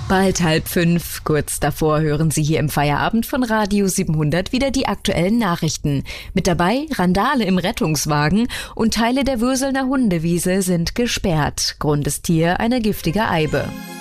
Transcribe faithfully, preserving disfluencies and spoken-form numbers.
Bald halb fünf. Kurz davor hören Sie hier im Feierabend von Radio siebenhundert wieder die aktuellen Nachrichten. Mit dabei Randale im Rettungswagen und Teile der Würselner Hundewiese sind gesperrt. Grund ist hier eine giftige Eibe.